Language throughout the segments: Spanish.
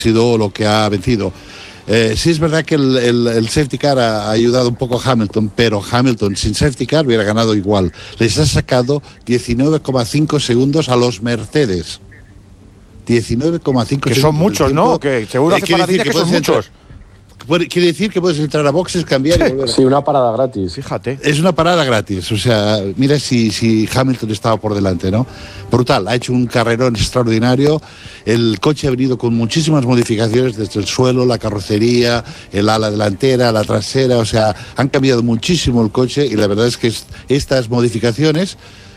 sido lo que ha vencido. Sí es verdad que el safety car ha ayudado un poco a Hamilton, pero Hamilton sin safety car hubiera ganado igual. Les ha sacado 19,5 segundos a los Mercedes. 19,5 segundos. Que son muchos, ¿no? Que seguro hace paradilla que son muchos. Quiere decir que puedes entrar a boxes, cambiar y volver. Sí, una parada gratis. Fíjate. Es una parada gratis. O sea, mira si Hamilton estaba por delante, ¿no? Brutal. Ha hecho un carrerón extraordinario. El coche ha venido con muchísimas modificaciones desde el suelo, la carrocería, el ala delantera, la trasera. O sea, han cambiado muchísimo el coche y la verdad es que estas modificaciones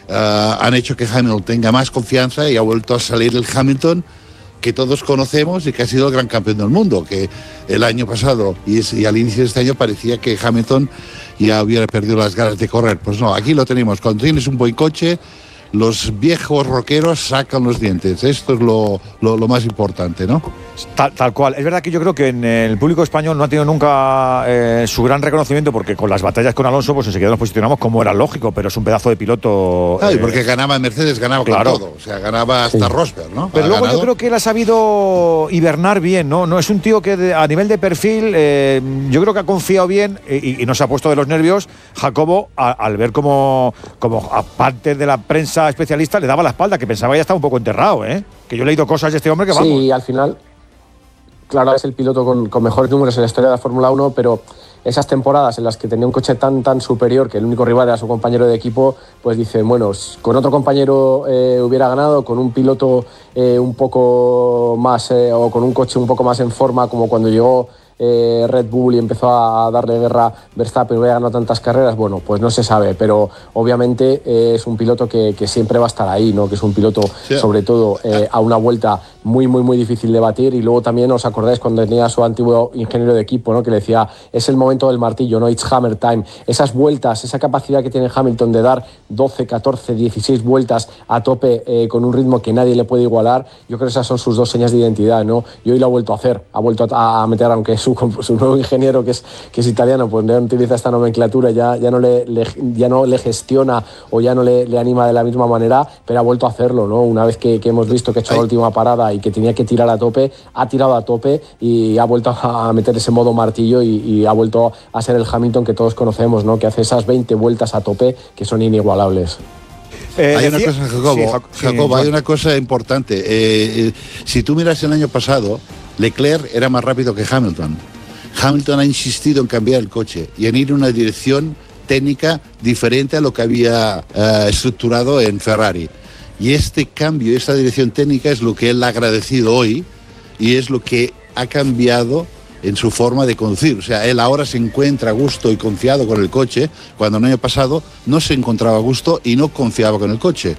han hecho que Hamilton tenga más confianza y ha vuelto a salir el Hamilton que todos conocemos y que ha sido el gran campeón del mundo, que el año pasado y al inicio de este año parecía que Hamilton ya hubiera perdido las ganas de correr. Pues no, aquí lo tenemos. Cuando tienes un buen coche, los viejos rockeros sacan los dientes. Esto es lo más importante, ¿no? Tal cual. Es verdad que yo creo que en el público español no ha tenido nunca su gran reconocimiento, porque con las batallas con Alonso pues enseguida nos posicionamos como era lógico, pero es un pedazo de piloto. Porque ganaba en Mercedes, ganaba claro, con todo. O sea, ganaba hasta Rosberg, ¿no? Pero luego yo creo que él ha sabido hibernar bien, ¿no? No es un tío que a nivel de perfil, yo creo que ha confiado bien y no se ha puesto de los nervios Jacobo al ver como aparte de la prensa especialista le daba la espalda, que pensaba ya estaba un poco enterrado, ¿eh? Que yo he leído cosas de este hombre que vamos. Sí, al final, claro, es el piloto con mejores números en la historia de la Fórmula 1, pero esas temporadas en las que tenía un coche tan superior que el único rival era su compañero de equipo, pues dice, bueno, con otro compañero hubiera ganado, con un piloto un poco más, o con un coche un poco más en forma, como cuando llegó Red Bull y empezó a darle guerra Verstappen, hubiera ganado tantas carreras. Bueno, pues no se sabe, pero obviamente es un piloto que siempre va a estar ahí, ¿no? Que es un piloto, sobre todo, a una vuelta muy difícil de batir. Y luego también os acordáis cuando tenía a su antiguo ingeniero de equipo, ¿no? Que le decía, es el momento del martillo, ¿no? It's hammer time. Esas vueltas, esa capacidad que tiene Hamilton de dar 12, 14, 16 vueltas a tope con un ritmo que nadie le puede igualar, yo creo que esas son sus dos señas de identidad, ¿no? Y hoy lo ha vuelto a hacer, ha vuelto a meter, aunque su nuevo ingeniero, que es italiano, pues no utiliza esta nomenclatura, ya no le gestiona o ya no le anima de la misma manera, pero ha vuelto a hacerlo, ¿no? Una vez que hemos visto que ha hecho la última parada y que tenía que tirar a tope, ha tirado a tope y ha vuelto a meter ese modo martillo y ha vuelto a ser el Hamilton que todos conocemos, ¿no? Que hace esas 20 vueltas a tope que son inigualables. Hay una cosa, Jacobo, hay una cosa importante. Si tú miras el año pasado, Leclerc era más rápido que Hamilton. Hamilton ha insistido en cambiar el coche y en ir en una dirección técnica diferente a lo que había estructurado en Ferrari. Y este cambio, esta dirección técnica es lo que él ha agradecido hoy y es lo que ha cambiado en su forma de conducir. O sea, él ahora se encuentra a gusto y confiado con el coche, cuando el año pasado no se encontraba a gusto y no confiaba con el coche.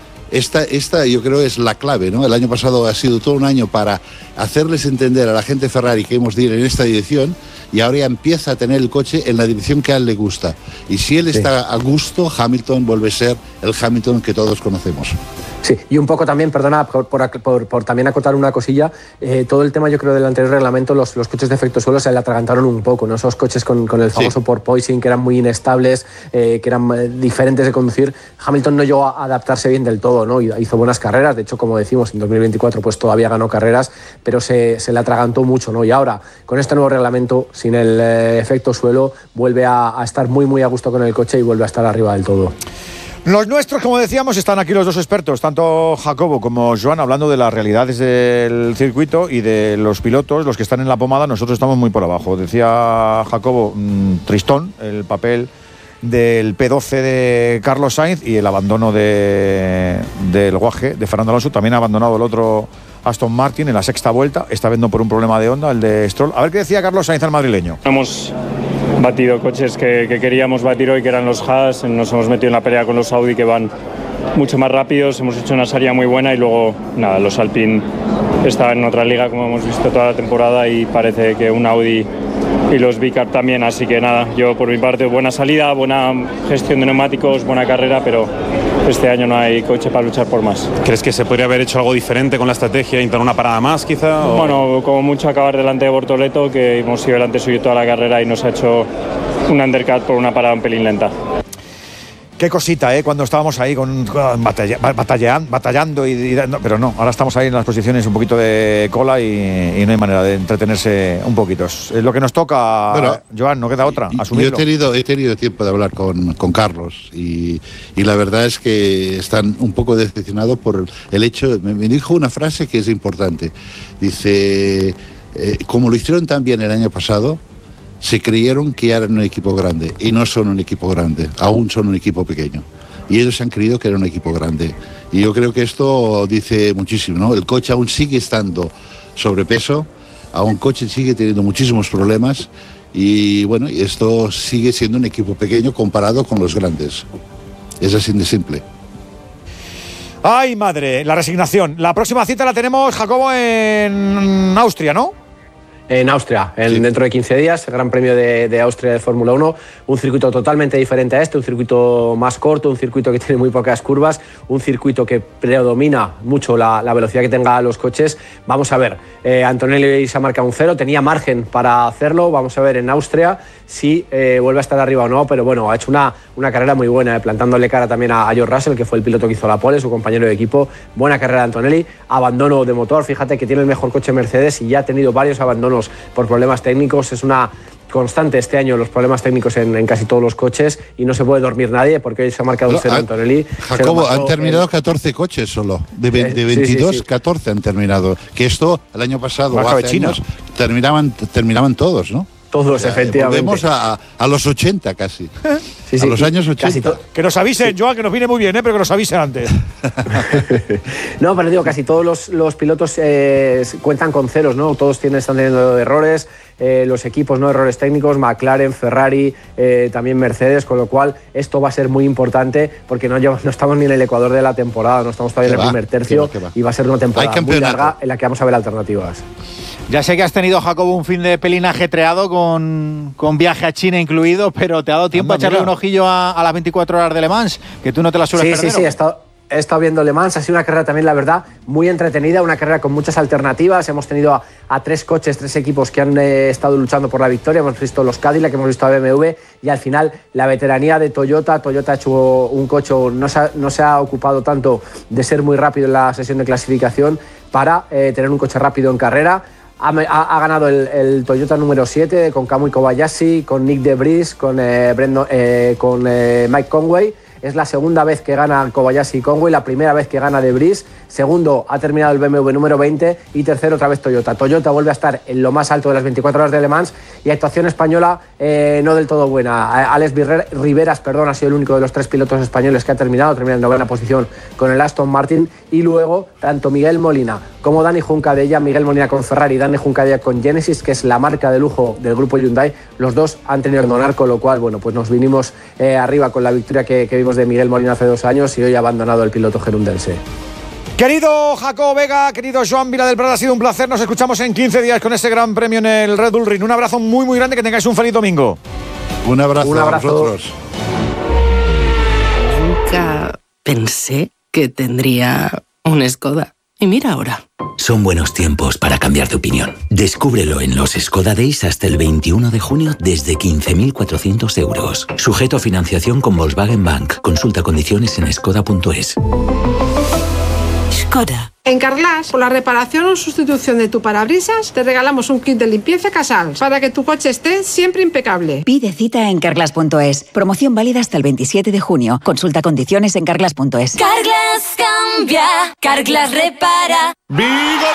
Esta yo creo es la clave, ¿no? El año pasado ha sido todo un año para hacerles entender a la gente Ferrari que hemos de ir en esta dirección y ahora ya empieza a tener el coche en la dirección que a él le gusta. Y si él está a gusto, Hamilton vuelve a ser el Hamilton que todos conocemos. Sí, y un poco también, perdona, por también acotar una cosilla, todo el tema, yo creo, del anterior reglamento, los coches de efecto suelo se le atragantaron un poco, ¿no? Esos coches con el famoso porpoising, que eran muy inestables, que eran diferentes de conducir. Hamilton no llegó a adaptarse bien del todo, ¿no? Hizo buenas carreras, de hecho, como decimos, en 2024 pues todavía ganó carreras, pero se le atragantó mucho, ¿no? Y ahora, con este nuevo reglamento, sin el efecto suelo, vuelve a estar muy a gusto con el coche y vuelve a estar arriba del todo. Los nuestros, como decíamos, están aquí los dos expertos, tanto Jacobo como Joan, hablando de las realidades del circuito y de los pilotos, los que están en la pomada. Nosotros estamos muy por abajo. Decía Jacobo, tristón el papel del P12 de Carlos Sainz y el abandono del guaje de Fernando Alonso. También ha abandonado el otro Aston Martin en la sexta vuelta, esta vez no por un problema de Honda, el de Stroll. A ver qué decía Carlos Sainz al madrileño. Hemos batido coches que queríamos batir hoy, que eran los Haas. Nos hemos metido en la pelea con los Audi, que van mucho más rápidos. Hemos hecho una serie muy buena y luego nada, los Alpine estaban en otra liga, como hemos visto toda la temporada, y parece que un Audi y los Vicar también. Así que nada, yo por mi parte, buena salida, buena gestión de neumáticos, buena carrera, pero este año no hay coche para luchar por más. ¿Crees que se podría haber hecho algo diferente con la estrategia, intentar una parada más quizá? ¿O? Bueno, como mucho acabar delante de Bortoleto, que hemos ido delante suyo toda la carrera y nos ha hecho un undercut por una parada un pelín lenta. Qué cosita, cuando estábamos ahí batallando pero no, ahora estamos ahí en las posiciones un poquito de cola y no hay manera de entretenerse un poquito. Es lo que nos toca, bueno, Joan, no queda otra, asumirlo. Yo he tenido tiempo de hablar con Carlos y la verdad es que están un poco decepcionados por el hecho, me dijo una frase que es importante, dice, como lo hicieron tan bien el año pasado, se creyeron que eran un equipo grande y no son un equipo grande, aún son un equipo pequeño. Y ellos han creído que era un equipo grande. Y yo creo que esto dice muchísimo, ¿no? El coche aún sigue estando sobrepeso, aún el coche sigue teniendo muchísimos problemas y bueno, esto sigue siendo un equipo pequeño comparado con los grandes. Es así de simple. ¡Ay, madre! La resignación. La próxima cita la tenemos, Jacobo, en Austria, ¿no? En Austria, dentro de 15 días, el Gran Premio de Austria de Fórmula 1, un circuito totalmente diferente a este, un circuito más corto, un circuito que tiene muy pocas curvas, un circuito que predomina mucho la velocidad que tengan los coches. Vamos a ver, Antonelli se ha marcado un 0, tenía margen para hacerlo, vamos a ver en Austria si vuelve a estar arriba o no, pero bueno, ha hecho una carrera muy buena, plantándole cara también a George Russell, que fue el piloto que hizo la pole, su compañero de equipo. Buena carrera de Antonelli, abandono de motor, fíjate que tiene el mejor coche Mercedes y ya ha tenido varios abandonos por problemas técnicos. Es una constante este año los problemas técnicos en casi todos los coches y no se puede dormir nadie porque hoy se ha marcado un 0 Antonelli. Jacobo, han terminado 14 coches solo, de 22, sí. 14 han terminado, que esto el año pasado o hace años terminaban todos, ¿no? Todos, efectivamente. Volvemos a los 80 casi. A los años 80. Que nos avisen, Joan, que nos viene muy bien, pero que nos avisen antes. No, pero digo, casi todos los pilotos cuentan con ceros, ¿no? Todos están teniendo errores, los equipos, ¿no? Errores técnicos, McLaren, Ferrari, también Mercedes, con lo cual esto va a ser muy importante porque no estamos ni en el ecuador de la temporada, no estamos todavía en el primer tercio y va a ser una temporada muy larga en la que vamos a ver alternativas. Ya sé que has tenido, Jacobo, un fin de pelín ajetreado con viaje a China incluido, pero ¿te ha dado tiempo a echarle un ojillo a las 24 horas de Le Mans? Que tú no te las sueles perder. Sí, he estado viendo Le Mans, ha sido una carrera también, la verdad, muy entretenida, una carrera con muchas alternativas. Hemos tenido a 3 coches, 3 equipos que han estado luchando por la victoria. Hemos visto los Cadillac, hemos visto a BMW y al final la veteranía de Toyota. Toyota ha hecho un coche, no se ha ocupado tanto de ser muy rápido en la sesión de clasificación para tener un coche rápido en carrera. Ha ganado el Toyota número 7 con Kamui Kobayashi, con Nick de Vries, con Mike Conway. Es la segunda vez que gana Kobayashi y Conway, la primera vez que gana de Vries. Segundo ha terminado el BMW número 20 y tercero otra vez Toyota. Toyota vuelve a estar en lo más alto de las 24 horas de Le Mans y actuación española no del todo buena. Alex Riveras, ha sido el único de los 3 pilotos españoles que ha terminado en novena posición con el Aston Martin y luego tanto Miguel Molina como Dani Juncadella, Miguel Molina con Ferrari, Dani Juncadella con Genesis, que es la marca de lujo del grupo Hyundai, los dos han tenido que abandonar, con lo cual, bueno, pues nos vinimos arriba con la victoria que vimos de Miguel Molina hace 2 años y hoy ha abandonado el piloto gerundense. Querido Jacobo Vega, querido Joan Vila del Prado, ha sido un placer. Nos escuchamos en 15 días con ese gran premio en el Red Bull Ring. Un abrazo muy, muy grande, que tengáis un feliz domingo. Un abrazo a vosotros. Nunca pensé que tendría un Skoda. Y mira ahora. Son buenos tiempos para cambiar de opinión. Descúbrelo en los Skoda Days hasta el 21 de junio desde 15.400 euros. Sujeto a financiación con Volkswagen Bank. Consulta condiciones en skoda.es. Skoda. En Carglass, por la reparación o sustitución de tu parabrisas, te regalamos un kit de limpieza Casals para que tu coche esté siempre impecable. Pide cita en Carglass.es. Promoción válida hasta el 27 de junio. Consulta condiciones en Carglass.es. Carglass cambia, Carglass repara. ¡Vigor!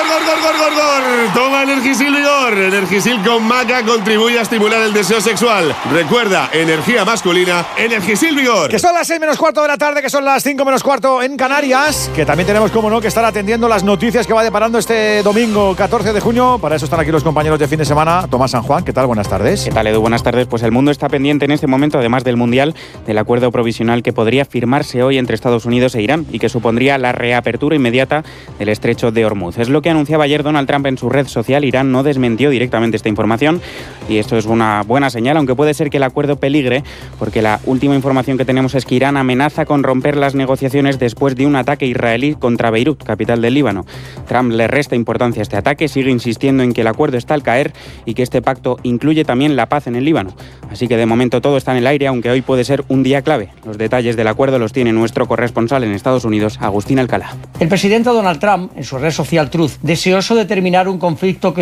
Toma Energisil Vigor. Energisil con maca contribuye a estimular el deseo sexual. Recuerda, energía masculina, Energisil Vigor. Que son las 6:15 de la tarde, que son las 5:15 en Canarias. Que también tenemos, como no, que estar atendiendo las noticias que va deparando este domingo 14 de junio. Para eso están aquí los compañeros de fin de semana. Tomás San Juan, ¿qué tal? Buenas tardes. ¿Qué tal, Edu? Buenas tardes. Pues el mundo está pendiente en este momento, además del Mundial, del acuerdo provisional que podría firmarse hoy entre Estados Unidos e Irán y que supondría la reapertura inmediata del estrecho de Hormuz. Es lo que anunciaba ayer Donald Trump en su red social. Irán no desmintió directamente esta información y esto es una buena señal, aunque puede ser que el acuerdo peligre, porque la última información que tenemos es que Irán amenaza con romper las negociaciones después de un ataque israelí contra Beirut. capital del Líbano. Trump le resta importancia a este ataque, sigue insistiendo en que el acuerdo está al caer y que este pacto incluye también la paz en el Líbano. Así que de momento todo está en el aire, aunque hoy puede ser un día clave. Los detalles del acuerdo los tiene nuestro corresponsal en Estados Unidos, Agustín Alcalá. El presidente Donald Trump, en su red social Truth, deseoso de terminar un conflicto que